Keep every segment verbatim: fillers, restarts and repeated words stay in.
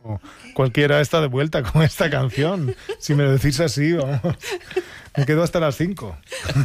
Cualquiera está de vuelta con esta canción. Si me lo decís así, vamos, me quedo hasta las cinco.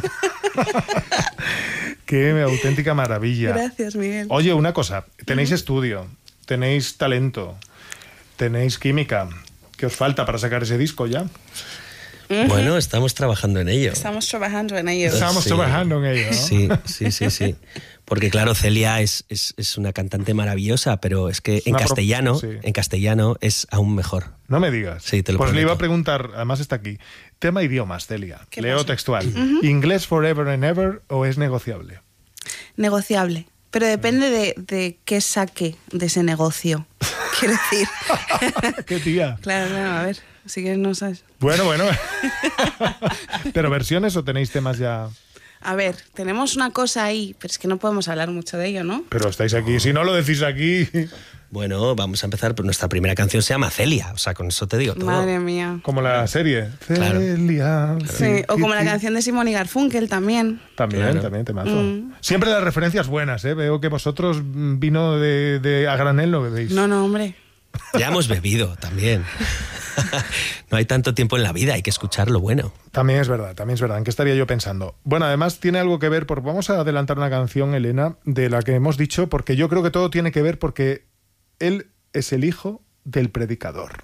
Qué auténtica maravilla. Gracias, Miguel. Oye, una cosa, tenéis uh-huh. estudio, tenéis talento, tenéis química. ¿Qué os falta para sacar ese disco ya? Uh-huh. Bueno, estamos trabajando en ello. Estamos trabajando en ello. Estamos sí. trabajando en ello, ¿no? Sí, sí, sí, sí. Porque claro, Celia es, es, es una cantante maravillosa, pero es que es en castellano, pro... sí. en castellano es aún mejor. No me digas. Sí, te lo Pues prometo. le iba a preguntar, además está aquí, tema idiomas, Celia. Leo pasa? textual. Uh-huh. ¿Inglés forever and ever o es negociable? Negociable. Pero depende de, de qué saque de ese negocio. Quiero decir. ¡Qué tía! Claro, claro, a ver. Si quieres no sabes. Bueno, bueno. ¿Pero versiones o tenéis temas ya...? A ver, tenemos una cosa ahí, pero es que no podemos hablar mucho de ello, ¿no? Pero estáis aquí, si no lo decís aquí... Bueno, vamos a empezar, pero nuestra primera canción se llama Celia, o sea, con eso te digo todo. Madre mía. Como la serie. Claro. Celia. Sí, o como la canción de Simón y Garfunkel también. También, claro. también, temazo. Mm. Siempre las referencias buenas, ¿eh? Veo que vosotros vino de, de a granel no bebéis. No, no, hombre. Ya hemos bebido también. No hay tanto tiempo en la vida, hay que escuchar lo bueno. También es verdad, también es verdad. ¿En qué estaría yo pensando? Bueno, además tiene algo que ver, porque vamos a adelantar una canción, Elena, de la que hemos dicho, porque yo creo que todo tiene que ver porque él es el hijo del predicador.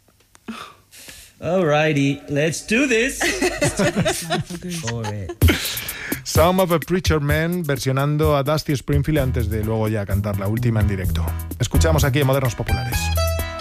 Alrighty, let's do this. Some of a Preacher Man versionando a Dusty Springfield antes de luego ya cantar la última en directo. Escuchamos aquí en Modernos Populares.